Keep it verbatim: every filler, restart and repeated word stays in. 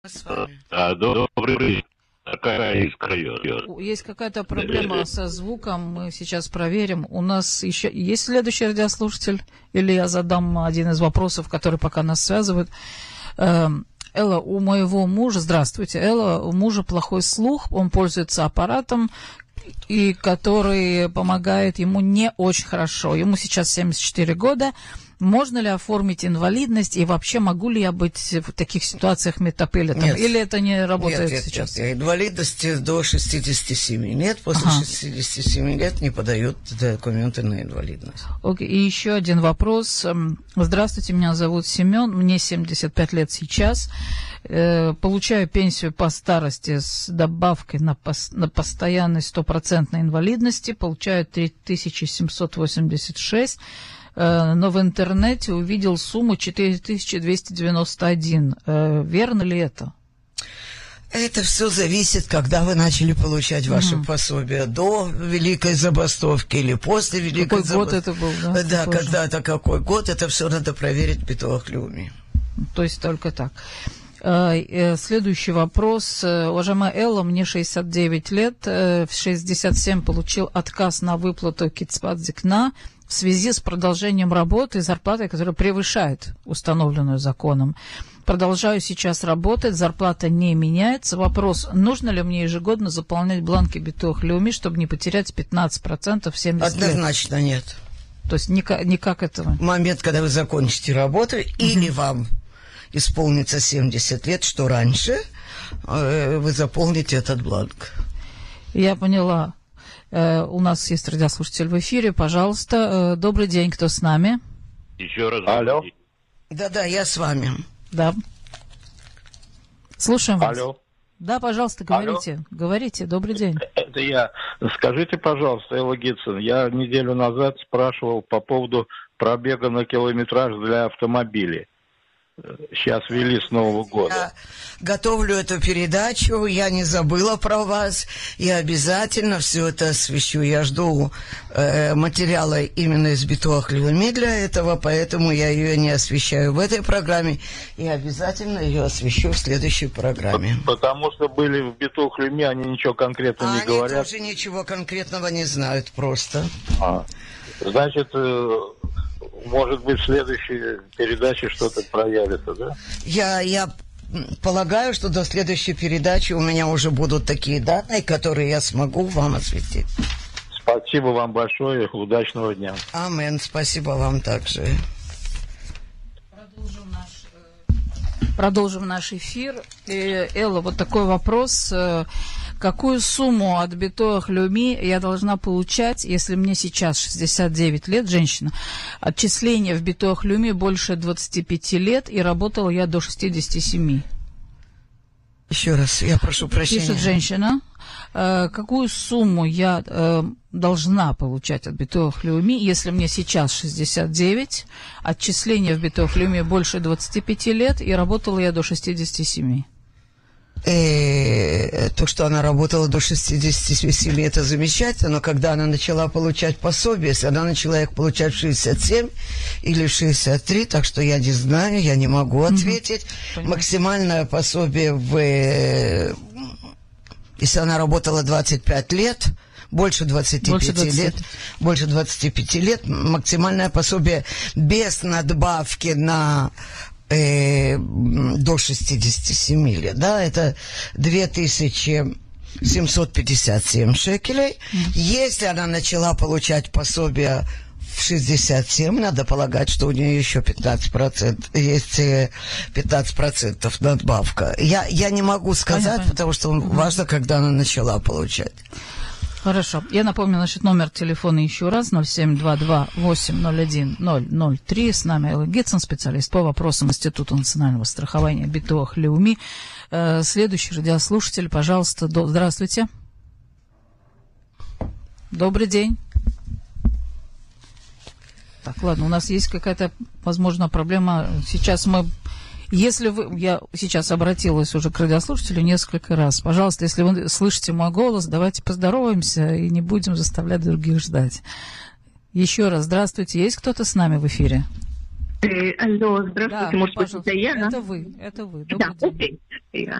С вами. А, добрый день. Какая искра? Есть какая-то проблема со звуком, мы сейчас проверим. У нас еще есть следующий радиослушатель? Или я задам один из вопросов, который пока нас связывает? Элла, у моего мужа, здравствуйте, Элла, у мужа плохой слух, он пользуется аппаратом, и который помогает ему не очень хорошо. Ему сейчас семьдесят четыре года. Можно ли оформить инвалидность, и вообще могу ли я быть в таких ситуациях метапеллетом? Нет. Или это не работает нет, нет, сейчас? Нет, инвалидности до шестидесяти семи лет, после ага. шестидесяти семи лет не подают документы на инвалидность. Окей, и еще один вопрос. Здравствуйте, меня зовут Семен, мне семьдесят пять лет сейчас. Получаю пенсию по старости с добавкой на, пос, на постоянной стопроцентной инвалидности. Получаю три тысячи семьсот восемьдесят шесть. Но в интернете увидел сумму четыре тысячи двести девяносто один. Верно ли это? Это все зависит, когда вы начали получать ваше угу. пособие. До Великой забастовки или после Великой забастовки. Какой год это был? Да, да когда-то какой год. Это все надо проверить в Битовых Леуми. То есть только так. Следующий вопрос. Уважаемая Элла, мне шестьдесят девять лет. В шестьдесят семь получил отказ на выплату кицпат зикна в связи с продолжением работы и зарплатой, которая превышает установленную законом. Продолжаю сейчас работать, зарплата не меняется. Вопрос, нужно ли мне ежегодно заполнять бланки Битовых Леуми, чтобы не потерять пятнадцать процентов в семьдесят лет? Однозначно нет. То есть никак, никак этого? В момент, когда вы закончите работу, uh-huh. или вам исполнится семьдесят лет, что раньше, вы заполните этот бланк. Я поняла. У нас есть радиослушатель в эфире. Пожалуйста, добрый день, кто с нами? Еще раз. Алло. Да-да, я с вами. Да. Слушаем вас. Алло. Да, пожалуйста, говорите. Алло. Говорите, добрый день. Это я. Скажите, пожалуйста, Элла Гитсон, я неделю назад спрашивал по поводу пробега на километраж для автомобилей. Сейчас ввели с Нового года. Я готовлю эту передачу, я не забыла про вас, я обязательно все это освещу. Я жду э, материала именно из Битовых Леуми для этого, поэтому я ее не освещаю в этой программе, и обязательно ее освещу в следующей программе. Потому что были в Битовых Леуми, они ничего конкретно а не говорят. Они тоже ничего конкретного не знают просто. А, значит... Может быть, в следующей передаче что-то проявится, да? Я, я полагаю, что до следующей передачи у меня уже будут такие данные, которые я смогу вам осветить. Спасибо вам большое, удачного дня. Амен, спасибо вам также. Продолжим наш, продолжим наш эфир. И, Элла, вот такой вопрос. Какую сумму от Битовых Леуми я должна получать, если мне сейчас шестьдесят девять лет, женщина, отчисление в Битовых Леуми больше двадцати пяти лет, и работала я до шестидесяти семи? Еще раз, я прошу прощения. Пишет женщина. Какую сумму я должна получать от Битовых Леуми, если мне сейчас шестьдесят девять, отчисление в Битовых Леуми больше двадцати пяти лет, и работала я до шестидесяти семи? И то, что она работала до шестидесяти семи, это замечательно, но когда она начала получать пособие, если она начала их получать в шестьдесят семь или в шестьдесят три, так что я не знаю, я не могу ответить. Mm-hmm. Максимальное пособие, в, если она работала двадцать пять лет, больше двадцати пяти лет, больше двадцати пяти лет, максимальное пособие без надбавки на... до шестидесяти семи лет, да, это две тысячи семьсот пятьдесят семь шекелей. Mm-hmm. Если она начала получать пособие в шестьдесят семь, надо полагать, что у нее еще пятнадцать процентов, есть пятнадцать процентов надбавка. Я, я не могу сказать, понятно, потому что mm-hmm. важно, когда она начала получать. Хорошо. Я напомню, значит, номер телефона еще раз, ноль семь два два восемь ноль один ноль ноль три. С нами Элла Гитсон, специалист по вопросам Института национального страхования Битовых Леуми. Э, следующий радиослушатель, пожалуйста. До... Здравствуйте. Добрый день. Так, ладно, у нас есть какая-то, возможно, проблема. Сейчас мы... Если вы, я сейчас обратилась уже к радиослушателю несколько раз, пожалуйста, если вы слышите мой голос, давайте поздороваемся и не будем заставлять других ждать. Еще раз, здравствуйте, есть кто-то с нами в эфире? Алло, здравствуйте, да, может быть, это я? Это вы, это вы. Да, окей.